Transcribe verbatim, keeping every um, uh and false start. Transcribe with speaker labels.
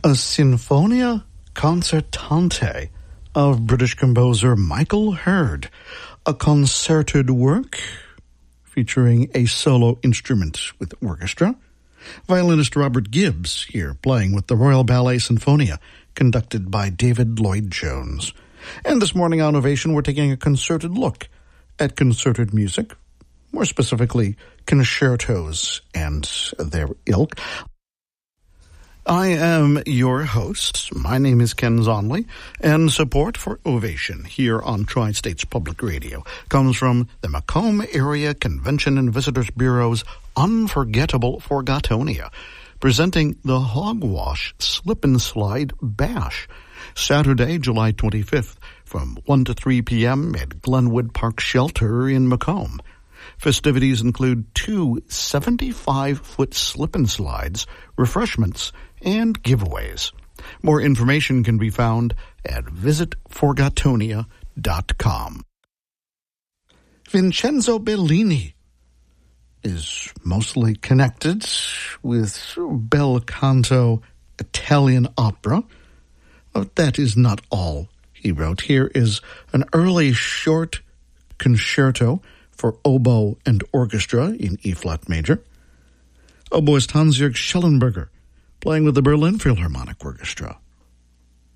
Speaker 1: a Sinfonia Concertante of British composer Michael Hurd, a concerted work featuring a solo instrument with orchestra. Violinist Robert Gibbs here playing with the Royal Ballet Sinfonia, conducted by David Lloyd-Jones. And this morning on Ovation, we're taking a concerted look at concerted music, more specifically concertos and their ilk. I am your host. My name is Ken Zonley, and support for Ovation here on Tri-States Public Radio comes from the Macomb Area Convention and Visitors Bureau's Unforgettable Forgotonia, presenting the Hogwash Slip and Slide Bash, Saturday, July twenty-fifth, from one to three p.m. at Glenwood Park Shelter in Macomb. Festivities include two seventy-five-foot slip and slides, refreshments, and giveaways. More information can be found at visit forgotonia dot com. Vincenzo Bellini is mostly connected with bel canto Italian opera, but that is not all he wrote. Here is an early short concerto for oboe and orchestra in E-flat major. Oboist Hans-Jörg Schellenberger, playing with the Berlin Philharmonic Orchestra.